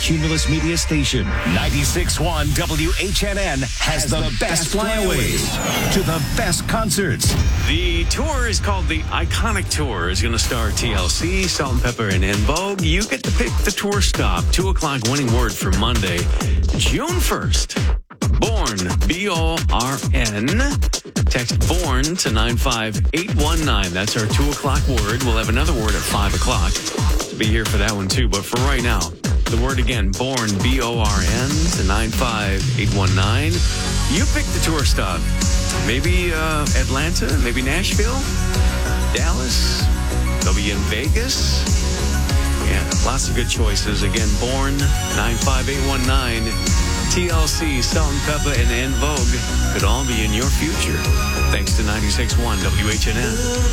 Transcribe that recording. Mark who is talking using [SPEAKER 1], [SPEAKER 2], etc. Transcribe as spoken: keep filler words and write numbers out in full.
[SPEAKER 1] Cumulus Media Station. ninety-six point one W H N N has the best flyaways to the best concerts.
[SPEAKER 2] The tour is called the Iconic Tour. It's going to star T L C, Salt and Pepper, and En Vogue. You get to pick the tour stop. Two o'clock winning word for Monday, June first. Born, B O R N. Text BORN to nine five eight one nine. That's our two o'clock word. We'll have another word at five o'clock. To be here for that one, too. But for right now, the word again, BORN, B O R N, to nine five eight one nine. You pick the tour stop. Maybe uh, Atlanta, maybe Nashville, Dallas. They'll be in Vegas. Yeah, lots of good choices. Again, BORN, nine five eight one nine. T L C, Salt and Pepper, and En Vogue could all be in your future. Thanks to ninety-six point one W H N N.